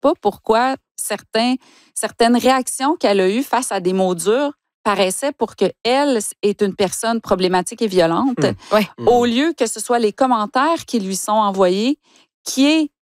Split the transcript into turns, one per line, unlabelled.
pas pourquoi certaines réactions qu'elle a eues face à des mots durs paraissaient pour qu'elle est une personne problématique et violente,
Ouais.
au lieu que ce soit les commentaires qui lui sont envoyés qui est